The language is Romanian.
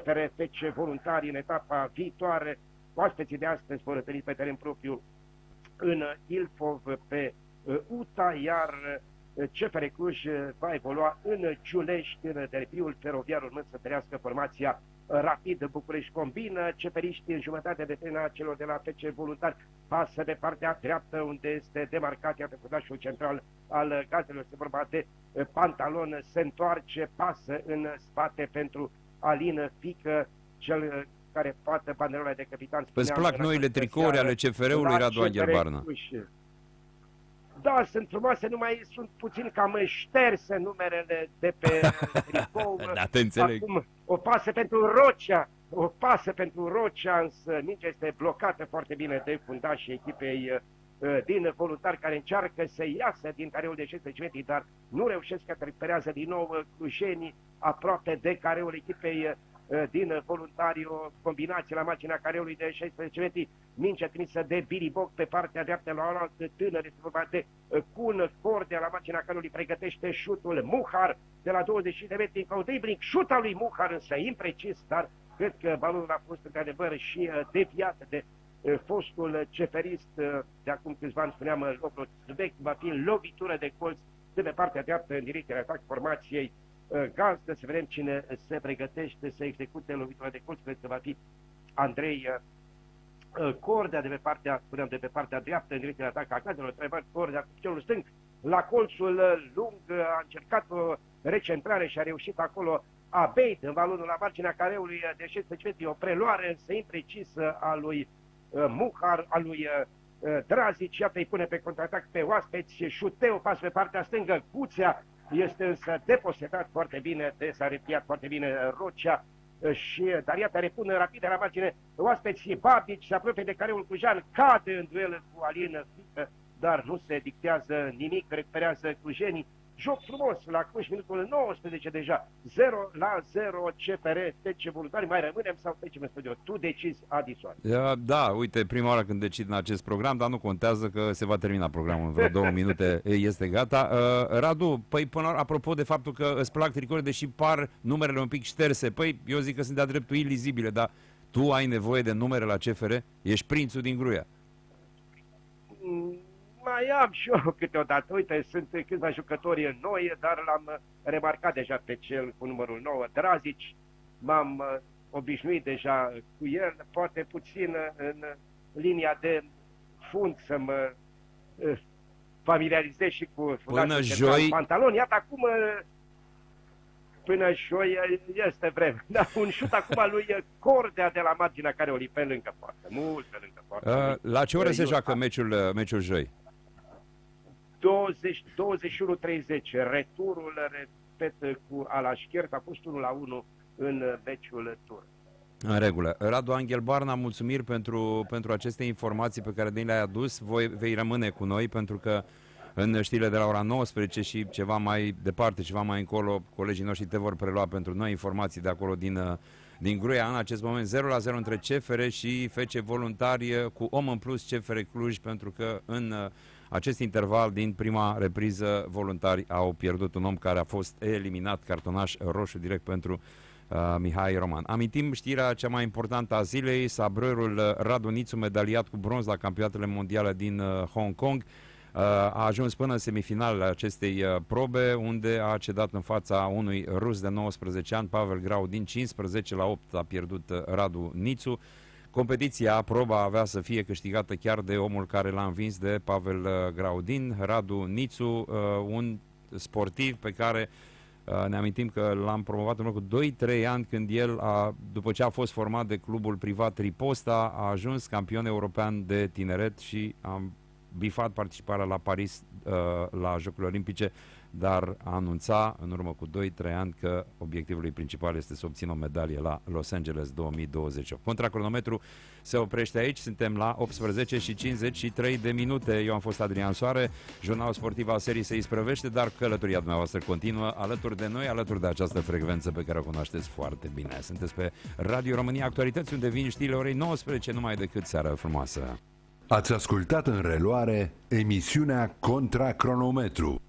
CFR FC Voluntari în etapa viitoare. Oaspeții de astăzi vor întâlni pe teren propriu în Ilfov pe UTA, iar CFR Cluj va evolua în Giulești, în derbiul feroviar, urmând să întâlnească formația Rapid București. Combină CFR-iștii în jumătate de teren a celor de la FC Voluntari, pasă de partea dreaptă unde este demarcat, iată, fundașul central al Gazelor, este vorba de Pantalon, se întoarce, pasă în spate pentru Alin Fică, cel care poate banderola de capitan. Îți plac noile tricouri ale CFR-ului, Radu Angel Barna? Da, sunt frumoase, numai sunt puțin cam șterse numerele de pe tricou. Da, te înțeleg. Acum, o pasă pentru Rocea, însă mingea este blocată foarte bine de fundașii echipei din Voluntari, care încearcă să iasă din careul de 16 metri, dar nu reușesc, că recuperează din nou clujenii aproape de careul echipei din Voluntari, o combinație la marginea careului de 16 metri, mingea trimisă de Biriboc pe partea dreaptă la o altă tânăr, este vorba de Cun Cordea la marginea careului, pregătește șutul Muhar de la 20 de metri, încă un dribbling, șut al lui Muhar, însă imprecis, dar cred că balonul a fost într-adevăr și deviat de fostul ceferist de acum câțiva ani, spuneam, Lobroțbec, va fi lovitură de colț de pe partea dreaptă în direcția de atac formației gazdă. Să vedem cine se pregătește să execute lovitura de colț. Cred că va fi Andrei Cordea de pe partea, spuneam, de pe partea dreaptă în direcția de atac a gazdelor. Trebuie Cordea cu celul stâng la colțul lung, a încercat o recentrare și a reușit acolo Abeit în balonul la marginea careului de 16 metri, o preluare însă imprecisă a lui Muhar, a lui Drazic, iată îi pune pe contraatac pe oaspeți, șuteu, pas pe partea stângă, Cuțea este însă deposedat foarte bine, s-a repliat foarte bine Rocea dar iată repune rapid la margine oaspeți, Babic se apropie de careul clujan, cade în duel cu Alin Fică, dar nu se dictează nimic, recuperează clujenii. Joc frumos la Cluj, minutul 19 deja, 0-0 CFR FC Voluntari. Mai rămânem sau trecem în studio? Tu decizi, Adi Soare. Da, uite, prima oară când decid în acest program, dar nu contează că se va termina programul în vreo 2 minute, este gata. Radu, păi până apropo de faptul că îți plac tricourile, deși par numerele un pic șterse, păi eu zic că sunt de-a dreptul ilizibile, dar tu ai nevoie de numere la CFR? Ești prințul din Gruia. Mai am și eu câteodată. Uite, sunt câțiva jucători noi, dar l-am remarcat deja pe cel cu numărul 9, Drazic. M-am obișnuit deja cu el, poate puțin în linia de fund să mă familiarizez și cu până joi. Pantalon. Iată acum, până joi este vreme. Da, un șut acum lui Cordea de la marginea careului, pe lângă poartă, mult pe lângă poartă. La ce oră se joacă meciul joi? 21-30, returul, repet, cu Alașchert, a fost 1-1 în meciul tur. În regulă. Radu Angel Barna, mulțumiri pentru aceste informații pe care le-ai adus. Vei rămâne cu noi pentru că în știrile de la ora 19 și ceva mai departe, ceva mai încolo, colegii noștri te vor prelua pentru noi informații de acolo din Gruia. În acest moment 0-0 între CFR și FC Voluntari, cu om în plus CFR Cluj, pentru că în acest interval din prima repriză Voluntari au pierdut un om care a fost eliminat, cartonaș roșu direct pentru Mihai Roman. Amintim știrea cea mai importantă a zilei: sabrărul Radu Nițu, medaliat cu bronz la campionatele mondiale din Hong Kong, a ajuns până în semifinalele acestei probe, unde a cedat în fața unui rus de 19 ani, Pavel Graudin. 15-8 a pierdut Radu Nițu. Competiția, proba, avea să fie câștigată chiar de omul care l-a învins, de Pavel Graudin. Radu Nițu, un sportiv pe care ne amintim că l-am promovat în urmă cu 2-3 ani, când el, după ce a fost format de clubul privat Riposta, a ajuns campion european de tineret și a bifat participarea la Paris la Jocurile Olimpice, dar a anunțat în urmă cu 2-3 ani că obiectivul lui principal este să obțină o medalie la Los Angeles 2028. Contracronometru se oprește aici, suntem la 18:53 de minute. Eu am fost Adrian Soare, jurnalul sportiv al serii se isprăvește, dar călătoria dumneavoastră continuă alături de noi, alături de această frecvență pe care o cunoașteți foarte bine. Sunteți pe Radio România Actualități, unde vin știrile orei 19, numai decât seară frumoasă. Ați ascultat în reluare emisiunea Contracronometru.